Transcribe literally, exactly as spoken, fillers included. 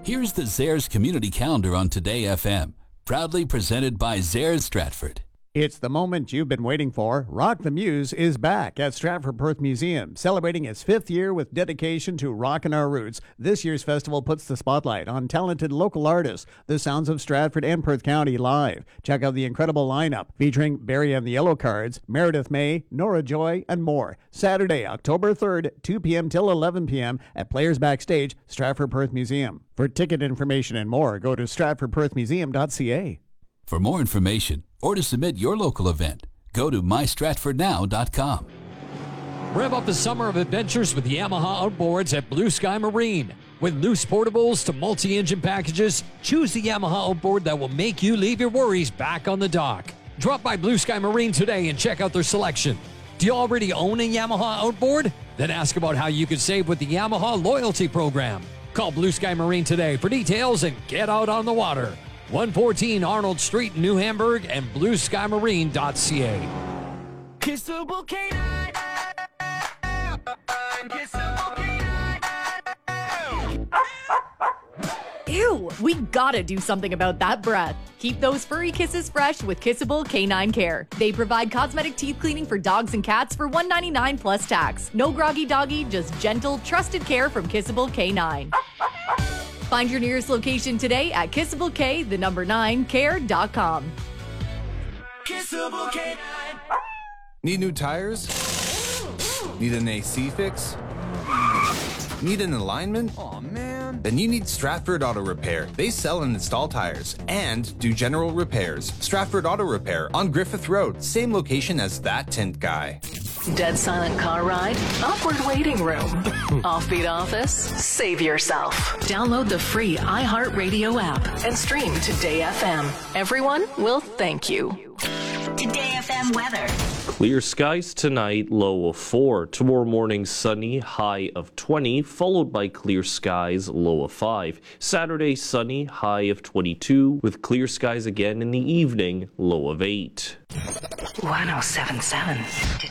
Here's the Zehrs Community Calendar on Today F M, proudly presented by Zehrs Stratford. It's the moment you've been waiting for. Rock the Muse is back at Stratford Perth Museum, celebrating its fifth year with dedication to rockin' our roots. This year's festival puts the spotlight on talented local artists, the sounds of Stratford and Perth County live. Check out the incredible lineup featuring Barry and the Yellow Cards, Meredith May, Nora Joy, and more. Saturday, October third, two p.m. till eleven p.m. at Players Backstage, Stratford Perth Museum. For ticket information and more, go to stratford perth museum dot c a. For more information or to submit your local event, go to my stratford now dot com. Rev up the summer of adventures with Yamaha Outboards at Blue Sky Marine. With loose portables to multi-engine packages, choose the Yamaha Outboard that will make you leave your worries back on the dock. Drop by Blue Sky Marine today and check out their selection. Do you already own a Yamaha Outboard? Then ask about how you could save with the Yamaha Loyalty Program. Call Blue Sky Marine today for details and get out on the water. one fourteen Arnold Street, New Hamburg, and blue sky marine dot c a. Kissable canine. Kissable canine. Ew, we gotta do something about that breath. Keep those furry kisses fresh with Kissable Canine Care. They provide cosmetic teeth cleaning for dogs and cats for one hundred ninety-nine dollars plus tax. No groggy doggy, just gentle, trusted care from Kissable Canine. Find your nearest location today at kissable k, the number nine, care dot com. Kissable canine. Need new tires? Need an A C fix? Need an alignment? Aw, man. Then you need Stratford Auto Repair. They sell and install tires and do general repairs. Stratford Auto Repair on Griffith Road, same location as that tint guy. Dead silent car ride? Awkward waiting room. Offbeat office? Save yourself. Download the free iHeartRadio app and stream Today F M. Everyone will thank you. Today F M weather. Clear skies tonight, low of four. Tomorrow morning, sunny, high of twenty, followed by clear skies, low of five. Saturday, sunny, high of twenty-two, with clear skies again in the evening, low of eight. one oh seven point seven.